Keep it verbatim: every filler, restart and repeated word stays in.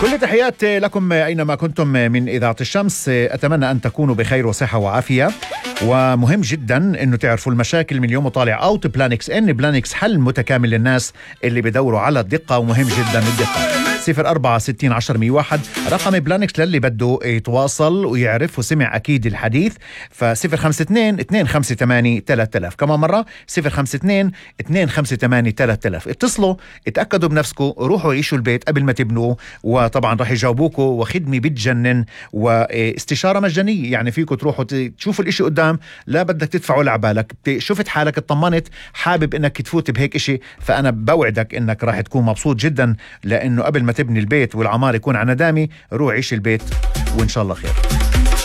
كل تحيات لكم أينما كنتم من إذاعة الشمس. أتمنى أن تكونوا بخير وصحة وعافية. ومهم جدا أنه تعرفوا المشاكل من اليوم وطالع أوت بلانكس إن بلانكس حل متكامل للناس اللي بدوروا على الدقة، ومهم جدا الدقة. صفر أربعة ستين عشر مية واحد رقم بلانكس للي بده يتواصل ويعرف وسمع أكيد الحديث. فصفر خمسة اثنين اثنين خمسة ثمانية ثلاثة آلاف. كمان مرة صفر خمسة اثنين اثنين خمسة ثمانية ثلاثة آلاف. اتصلوا، اتأكدوا بنفسكم، روحوا عيشوا البيت قبل ما تبنوه، وطبعا راح يجاوبوكوا وخدمة بتجنن واستشارة مجانية. يعني فيكم تروحوا تشوفوا الاشي قدام، لا بدك تدفعوا لعبالك. شفت حالك اطمنت حابب انك تفوت بهيك اشي، فانا بوعدك انك راح تكون مبسوط جدا، لانه قبل ما تبني البيت والعمار يكون على ندامي، روح عيش البيت وإن شاء الله خير.